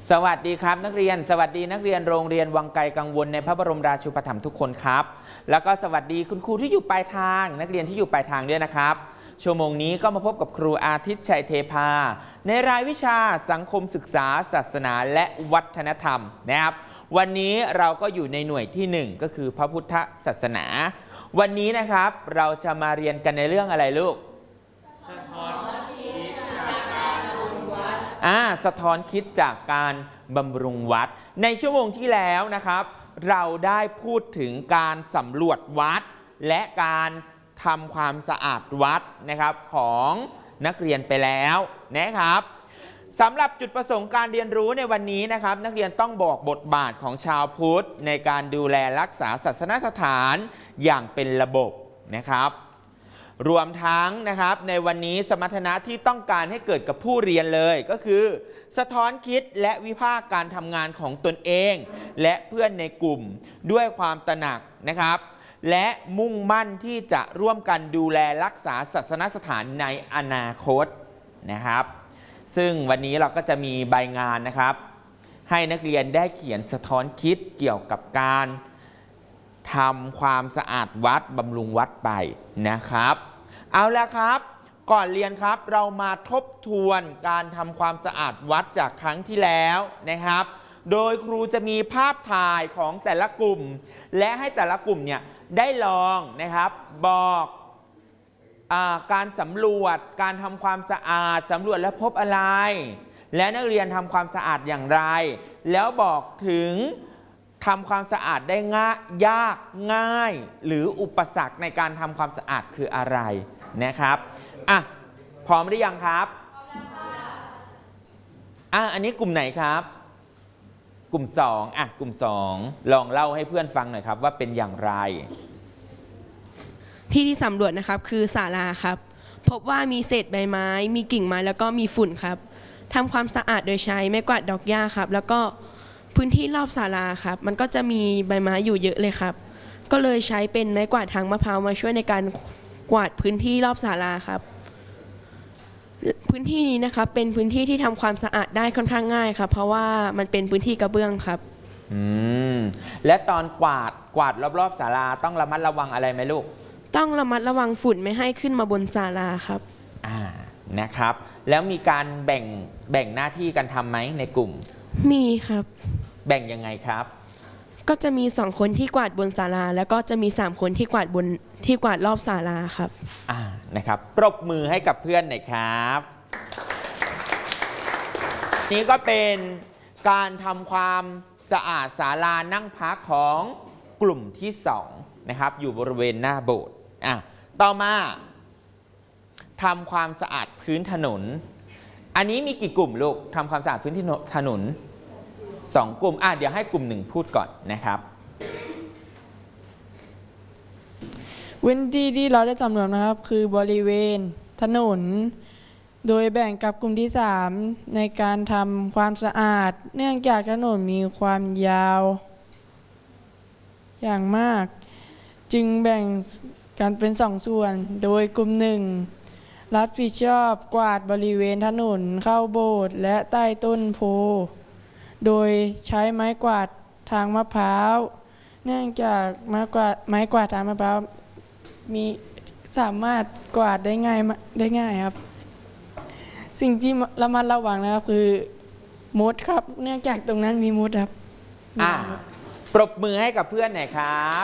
สวัสดีครับนักเรียนสวัสดีนักเรียนโรงเรียนวังไกลกังวลในพระบรมราชูปถัมภ์ทุกคนครับแล้วก็สวัสดีคุณครูที่อยู่ปลายทางนักเรียนที่อยู่ปลายทางด้วยนะครับชั่วโมงนี้ก็มาพบกับครูอาทิตย์ชัยเทพาในรายวิชาสังคมศึกษาศาสนาและวัฒนธรรมนะครับวันนี้เราก็อยู่ในหน่วยที่1ก็คือพระพุทธศาสนาวันนี้นะครับเราจะมาเรียนกันในเรื่องอะไรลูกสะท้อนคิดจากการบำรุงวัดในชั่วโมงที่แล้วนะครับเราได้พูดถึงการสำรวจวัดและการทำความสะอาดวัดนะครับของนักเรียนไปแล้วนะครับสำหรับจุดประสงค์การเรียนรู้ในวันนี้นะครับนักเรียนต้องบอกบทบาทของชาวพุทธในการดูแลรักษาศาสนสถานอย่างเป็นระบบนะครับรวมทั้งนะครับในวันนี้สมรรถนะที่ต้องการให้เกิดกับผู้เรียนเลยก็คือสะท้อนคิดและวิพากษ์การทำงานของตนเองและเพื่อนในกลุ่มด้วยความตระหนักนะครับและมุ่งมั่นที่จะร่วมกันดูแลรักษาศาสนสถานในอนาคตนะครับซึ่งวันนี้เราก็จะมีใบงานนะครับให้นักเรียนได้เขียนสะท้อนคิดเกี่ยวกับการทำความสะอาดวัดบำรุงวัดไปนะครับเอาละครับก่อนเรียนครับเรามาทบทวนการทำความสะอาดวัดจากครั้งที่แล้วนะครับโดยครูจะมีภาพถ่ายของแต่ละกลุ่มและให้แต่ละกลุ่มเนี่ยได้ลองนะครับบอกการสำรวจการทำความสะอาดสำรวจและพบอะไรและนักเรียนทำความสะอาดอย่างไรแล้วบอกถึงทำความสะอาดได้ยากง่ายหรืออุปสรรคในการทำความสะอาดคืออะไรนะครับพร้อมหรือยังครับอันนี้กลุ่มไหนครับกลุ่ม2กลุ่ม2ลองเล่าให้เพื่อนฟังหน่อยครับว่าเป็นอย่างไรที่สำรวจนะครับคือศาลาครับพบว่ามีเศษใบไม้มีกิ่งไม้แล้วก็มีฝุ่นครับทำความสะอาดโดยใช้ไม้กวาดดอกหญ้าครับแล้วก็พื้นที่รอบศาลาครับมันก็จะมีใบไม้อยู่เยอะเลยครับก็เลยใช้เป็นไม้กวาดทางมะพร้าวมาช่วยในการกวาดพื้นที่รอบศาลาครับพื้นที่นี้นะครับเป็นพื้นที่ที่ทำความสะอาดได้ค่อนข้างง่ายครับเพราะว่ามันเป็นพื้นที่กระเบื้องครับและตอนกวาดรอบๆศาลาต้องระมัดระวังอะไรไหมลูกต้องระมัดระวังฝุ่นไม่ให้ขึ้นมาบนศาลาครับนะครับแล้วมีการแบ่งหน้าที่กันทำไหมในกลุ่มมีครับแบ่งยังไงครับก็จะมี2คนที่กวาดบนศาลาแล้วก็จะมี3คนที่กวาดรอบศาลาครับนะครับปรบมือให้กับเพื่อนหน่อยครับนี่ก็เป็นการทำความสะอาดศาลานั่งพักของกลุ่มที่2นะครับอยู่บริเวณหน้าโบสถ์ต่อมาทำความสะอาดพื้นถนนอันนี้มีกี่กลุ่มลูกทำความสะอาดพื้นที่ถนน2กลุ่มเดี๋ยวให้กลุ่ม1พูดก่อนนะครับพื้นที่ที่เราได้สำรวจนะครับคือบริเวณถนนโดยแบ่งกับกลุ่มที่3ในการทำความสะอาดเนื่องจากถนนมีความยาวอย่างมากจึงแบ่งกันเป็น2ส่วนโดยกลุ่ม1รับผิดชอบกวาดบริเวณถนนเข้าโบสถ์และใต้ต้นโพโดยใช้ไม้กวาดทางมะพร้าวเนื่องจากไม้กวาดทางมะพร้าวมีสามารถกวาดได้ง่ายครับสิ่งที่ระมัดระวังนะครับคือมดครับเนื่องจากตรงนั้นมีมดครับปรบมือให้กับเพื่อนหน่อยครับ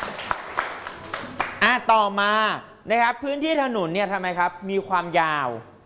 ต่อมานะครับพื้นที่ถนนเนี่ยทำไมครับมีความยาว